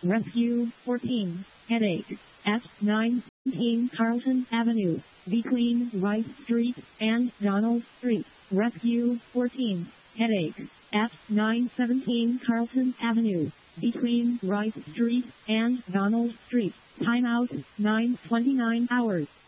Rescue 14, headache, at 917 Carlton Avenue, between Rice Street and Donald Street. Rescue 14, headache, at 917 Carlton Avenue, between Rice Street and Donald Street. Timeout, 9:29 hours.